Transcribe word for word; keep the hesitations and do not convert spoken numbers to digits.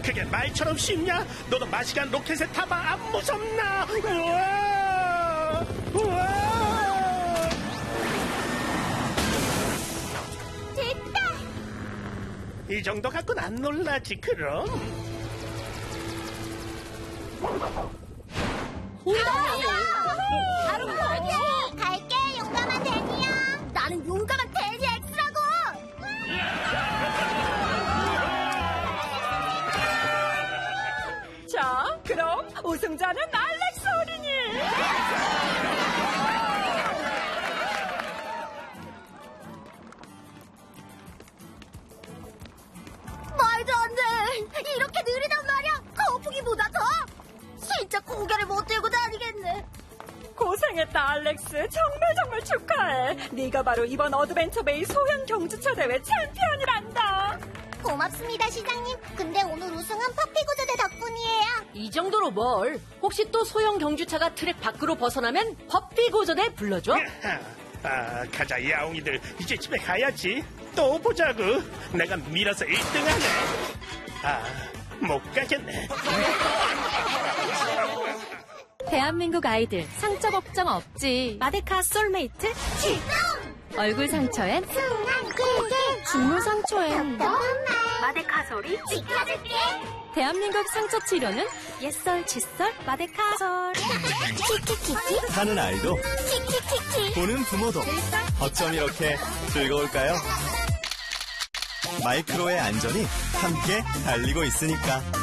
그게 말처럼 쉽냐? 너도 마시간 로켓에 타봐. 안 무섭나? 우와! 우와! 됐다. 이 정도 갖고는 안 놀라지 그럼. 바로 갈게. 갈게, 용감한 데니야. 나는 용감한 데니 X라고. 자, 그럼 우승자는 알렉스 어린이. 말도 안 돼. 이렇게 느리단 말이야. 거북이보다 더. 진짜 고개를 못 들고 다니겠네. 고생했다, 알렉스. 정말 정말 축하해. 네가 바로 이번 어드벤처베이 소형 경주차 대회 챔피언이란다. 고맙습니다, 시장님. 근데 오늘 우승은 퍼피구조대 덕분이에요. 이 정도로 뭘? 혹시 또 소형 경주차가 트랙 밖으로 벗어나면 퍼피 고전에 불러줘? 아, 가자 야옹이들. 이제 집에 가야지. 또 보자고. 내가 밀어서 일 등 하네. 아, 못 가겠네. 대한민국 아이들 상처 걱정 없지. 마데카 솔메이트 지금 얼굴 상처엔 순한 꿀게 중물 상처엔 마데카 소리 지켜줄게. 대한민국 상처 치료는 옛설 칫솔 마데카솔. 키키키키 하는 아이도 키키키키 보는 부모도 어쩜 이렇게 즐거울까요? 마이크로의 안전이 함께 달리고 있으니까.